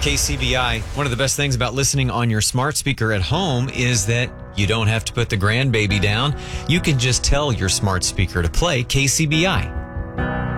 KCBI. One of the best things about listening on your smart speaker at home is that you don't have to put the grandbaby down. You can just tell your smart speaker to play KCBI.